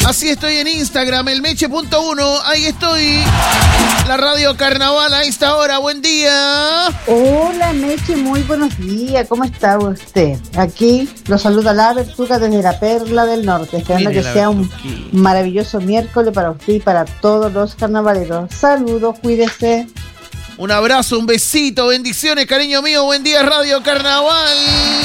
Así estoy en Instagram, elmeche.1. Ahí estoy. La radio Carnaval a esta hora. Buen día. Hola Meche, muy buenos días. ¿Cómo está usted? Aquí lo saluda la Bertuca desde la Perla del Norte, esperando que sea un maravilloso miércoles para usted y para todos los carnavaleros. Saludos, cuídese. Un abrazo, un besito, bendiciones, cariño mío. Buen día, Radio Carnaval.